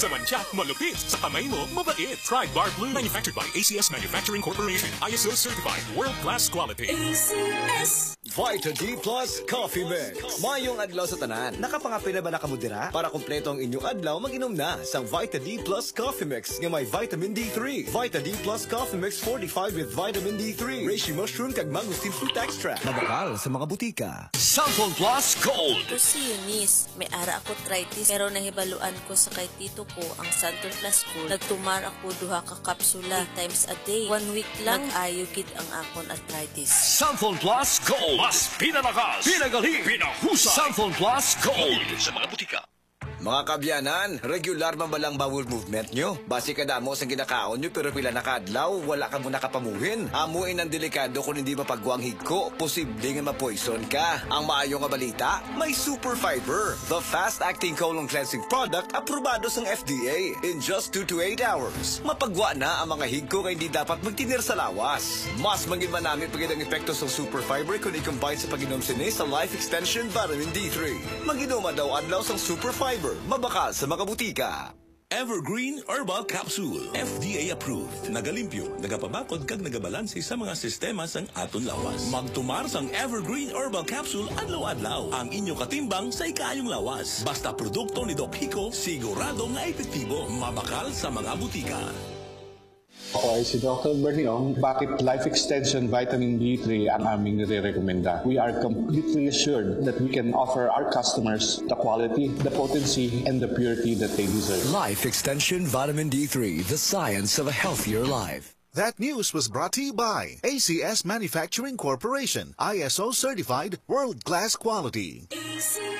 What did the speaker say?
Sa mancha, malupit. Sa kamay mo, mabait. Try Bar Blue. Manufactured by ACS Manufacturing Corporation. ISO certified. World-class quality. ACS. Vita D Plus Coffee Mix. Mayong adlaw sa tanan. Nakapangapin na ba nakamudira? Para kumpleto ang inyong adlaw, mag-inom na sa Vita D Plus Coffee Mix nga may vitamin D3. Vita D Plus Coffee Mix fortified with vitamin D3. Reishi mushroom kag mangosteen fruit extract. Mabakal sa mga butika. Sample Plus Gold. Ito si Eunice. May ara ako arthritis pero nahibaluan ko sa kay tito ko ang Sample Plus Gold. Nagtumar ako duha ka kapsula 3 times a day. 1 week lang ayo gid ang akon arthritis. Sample Plus Gold. Mas pinalakas, pinagaling, pinahusay. Sample Plus Gold. Sa mga butika. Mga kabyanan, regular man ba lang bowel movement nyo? Basi ka damo sa ginakaon nyo pero pila nakadlaw, wala ka muna kapamuhin. Amuin ang delikado kung hindi mapagwang higko, posible nga ma-poison ka. Ang maayo nga balita, may super fiber. The fast-acting colon cleansing product aprobado sa FDA. In just 2 to 8 hours, mapagwa na ang mga higko nga hindi dapat magtinir sa lawas. Mas mangin man namin pagid ang epekto sa super fiber kung i-combine sa pag-inom sini sa Life Extension Vitamin D3. Mag-inoma daw adlaw sa super fiber. Mabakal sa mga butika. Evergreen Herbal Capsule. FDA approved. Nagalimpyo, nagapabakod kag nagabalanse sa mga sistema sang aton lawas. Magtumar sang Evergreen Herbal Capsule adlaw-adlaw. Ang inyo katimbang sa ikayong lawas. Basta produkto ni Doc Hico, sigurado nga epektibo. Mabakal sa mga butika. Ako ay si Dr. Berniong. Bakit Life Extension Vitamin D3 ang aming nire-recommenda? We are completely assured that we can offer our customers the quality, the potency, and the purity that they deserve. Life Extension Vitamin D3, the science of a healthier life. That news was brought to you by ACS Manufacturing Corporation, ISO certified, world-class quality. ACS.